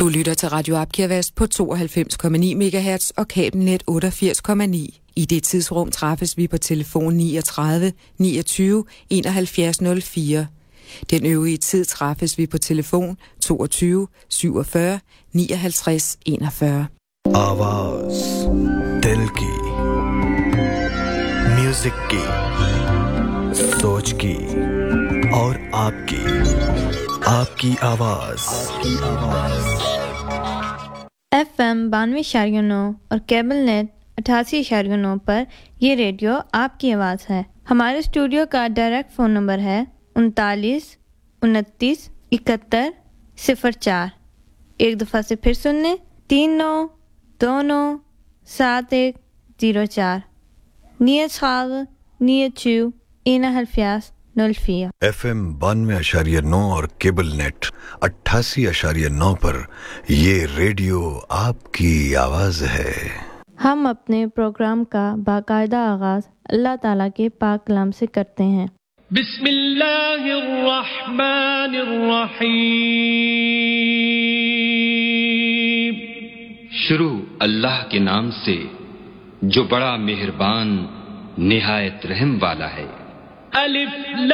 Du lytter til Radio Abkirvest på 92,9 MHz og kabelnet 88,9. I det tidsrum træffes vi på telefon 39 29 71 04. Den øvrige tid træffes vi på telefon 22 47 59 41. आवाज दिल की, music की, सोच की और आपकी आवाज FM 92.9 और केबल नेट 88.9 पर ये रेडियो आपकी आवाज़ है। हमारे स्टूडियो का डायरेक्ट फ़ोन नंबर है 39 29 71 04। एक दफ़ा से फिर सुन लें 39297104 09 FM 92.9 और केबल नेट 88.9 पर ये रेडियो आपकी आवाज़ है। हम अपने प्रोग्राम का बाकायदा आगाज़ अल्लाह ताला के पाक कलाम से करते हैं। बिस्मिल्लाहिर्रहमानिर्रहीम। शुरू अल्लाह के नाम से जो बड़ा मेहरबान निहायत रहम वाला है। अलिफ